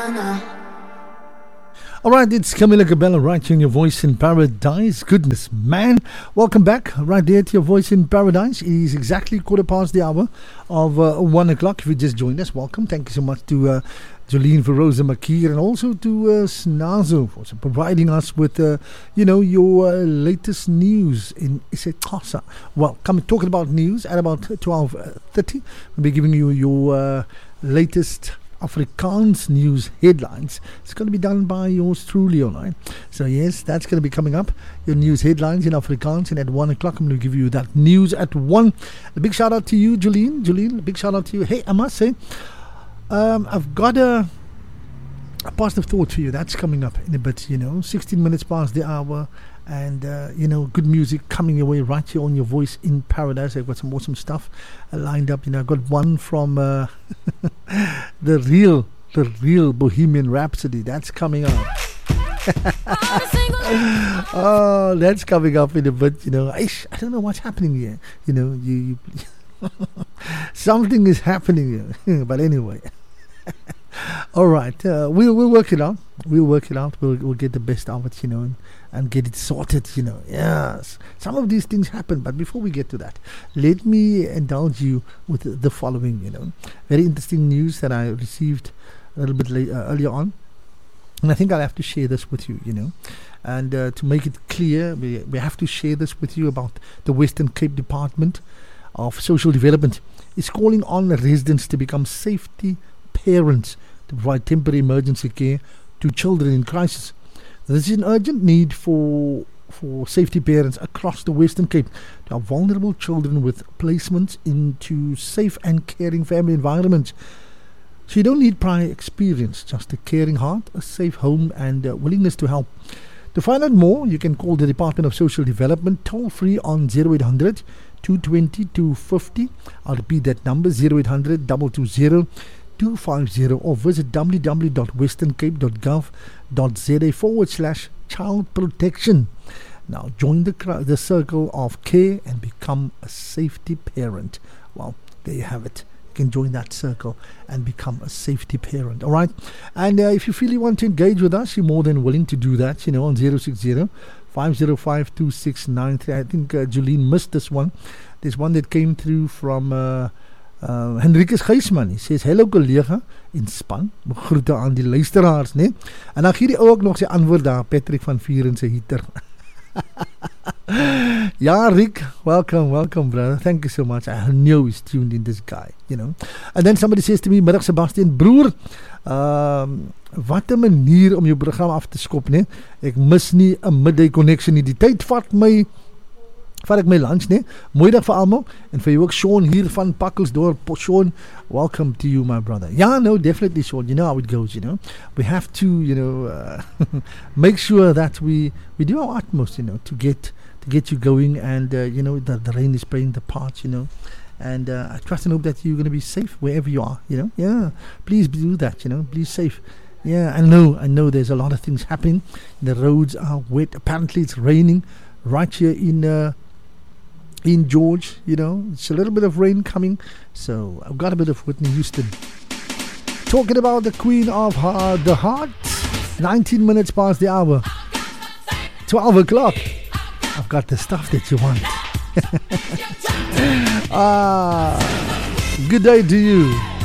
All right, it's Camila Cabello right here in Your Voice in Paradise. Goodness, man. Welcome back right there to Your Voice in Paradise. It is exactly 1:15 of 1 o'clock. If you just joined us, welcome. Thank you so much to Jolene Verosa Makir and also to Snazo for providing us with, your latest news in isiXhosa. Well, talking about news at about 12:30. We'll be giving you your latest Afrikaans news headlines. It's going to be done by yours truly, all right? So yes, that's going to be coming up, your news headlines in Afrikaans, and at 1 o'clock I'm going to give you that news at 1. A big shout out to you, Jolene, a big shout out to you. Hey, I must say, I've got a positive thought for you. That's coming up in a bit, 16 minutes past the hour. And, good music coming your way right here on Your Voice in Paradise. I've got some awesome stuff lined up. I've got one from the real Bohemian Rhapsody. That's coming up. Oh, that's coming up in a bit. I don't know what's happening here. You something is happening here. But anyway. All right, we'll work it out. We'll get the best of it, and get it sorted, Yes, some of these things happen, but before we get to that, let me indulge you with the following, very interesting news that I received a little bit earlier on, and I think I'll have to share this with you, and to make it clear, we have to share this with you about the Western Cape Department of Social Development. It's calling on residents to become safety parents to provide temporary emergency care to children in crisis. This is an urgent need for safety parents across the Western Cape to have vulnerable children with placements into safe and caring family environments. So you don't need prior experience, just a caring heart, a safe home, and a willingness to help. To find out more, you can call the Department of Social Development toll free on 0800 220 250. I'll repeat that number, 0800 220 250, or visit www.westerncape.gov.za/child protection. Now join the circle of care and become a safety parent. Well, there you have it. You can join that circle and become a safety parent. All right. And if you feel you want to engage with us, you're more than willing to do that. On 060 505 2693. I think Jolene missed this one. There's one that came through from Henrikus Geisman. Hy sê hello collega en span, groete aan die luisteraars, né? En dan gee die ou ook nog sy antwoord daar, Patrick van Vier en sy heater. Ja, Rick, welcome brother, thank you so much. I know he's tuned in, this guy, And then somebody says to me, middag Sebastian, broer, wat 'n manier om jou program af te skop, né? Ek mis nie 'n midday connection nie. Die tyd vat ek my lunch, né? Mooi dag vir almal, en vir jou ook, Sean hier van Pakkelsdorp. Sean, welcome to you, my brother. Yeah, no, definitely, Sean. You know how it goes, We have to, make sure that we do our utmost, to get you going, and the rain is playing the part, and I trust and hope that you're going to be safe wherever you are, Yeah, please do that, be safe. Yeah, I know there's a lot of things happening. The roads are wet. Apparently it's raining right here in George, it's a little bit of rain coming, so I've got a bit of Whitney Houston talking about the Queen of the Heart. 19 minutes past the hour, 12 o'clock. I've got the stuff that you want. Good day to you.